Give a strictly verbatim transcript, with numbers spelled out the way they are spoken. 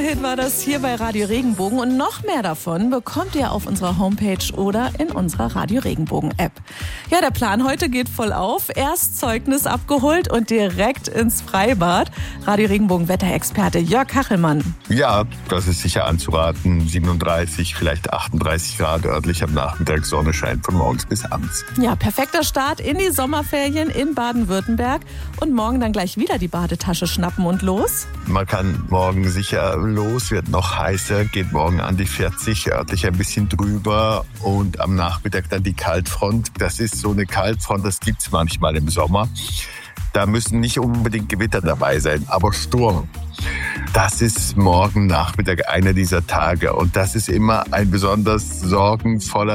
Mega-Hit war das hier bei Radio Regenbogen und noch mehr davon bekommt ihr auf unserer Homepage oder in unserer Radio Regenbogen-App. Ja, der Plan heute geht voll auf. Erst Zeugnis abgeholt und direkt ins Freibad. Radio Regenbogen-Wetterexperte Jörg Kachelmann. Ja, das ist sicher anzuraten. siebenunddreißig, vielleicht achtunddreißig Grad örtlich am Nachmittag. Sonne scheint von morgens bis abends. Ja, perfekter Start in die Sommerferien in Baden-Württemberg. Und morgen dann gleich wieder die Badetasche schnappen und los. Man kann morgen sicher los, wird noch heißer, geht morgen an die vierzig, örtlich ein bisschen drüber und am Nachmittag dann die Kaltfront. Das ist so eine Kaltfront, das gibt's manchmal im Sommer. Da müssen nicht unbedingt Gewitter dabei sein, aber Sturm. Das ist morgen Nachmittag einer dieser Tage und das ist immer ein besonders sorgenvoller